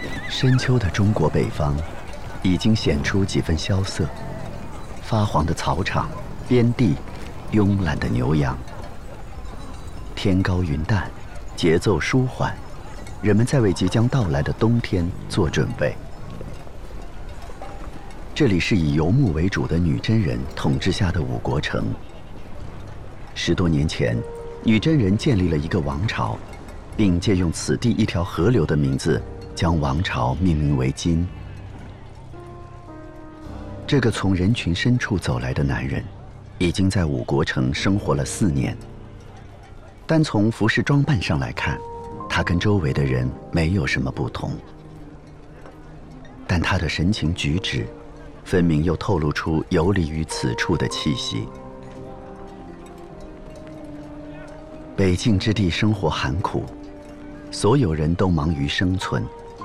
深秋的中国北方，已经显出几分萧瑟。发黄的草场，边地，慵懒的牛羊。天高云淡，节奏舒缓，人们在为即将到来的冬天做准备。这里是以游牧为主的女真人统治下的五国城。10多年前，女真人建立了一个王朝，并借用此地一条河流的名字，将王朝命名为金。这个从人群深处走来的男人，已经在五国城生活了4年。单从服饰装扮上来看，他跟周围的人没有什么不同，但他的神情举止，分明又透露出游离于此处的气息。北境之地生活寒苦，所有人都忙于生存，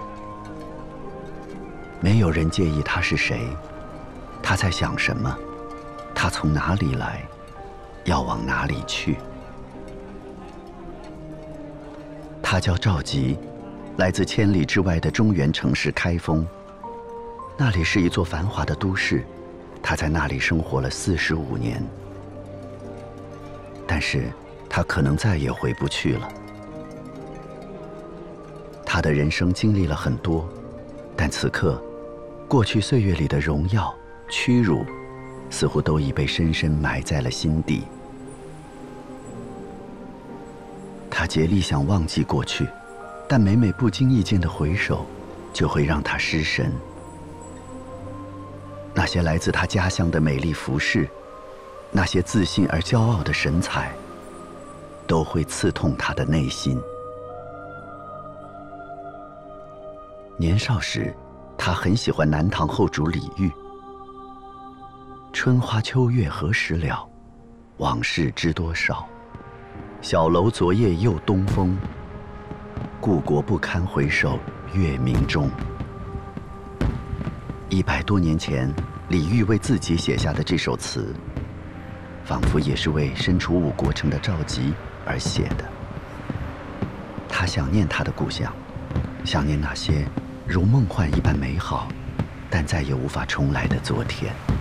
没有人介意他是谁，他在想什么，他从哪里来，要往哪里去。他叫赵吉，来自千里之外的中原城市开封，那里是一座繁华的都市，他在那里生活了45年，但是他可能再也回不去了。他的人生经历了很多，但此刻，过去岁月里的荣耀、屈辱，似乎都已被深深埋在了心底。他竭力想忘记过去，但每每不经意间的回首，就会让他失神。那些来自他家乡的美丽服饰，那些自信而骄傲的神采，都会刺痛他的内心。年少时，他很喜欢南唐后主李煜。春花秋月何时了？往事知多少？小楼昨夜又东风。故国不堪回首月明中。100多年前，李煜为自己写下的这首词，仿佛也是为身处五国城的赵吉而写的。他想念他的故乡，想念那些如梦幻一般美好，但再也无法重来的昨天。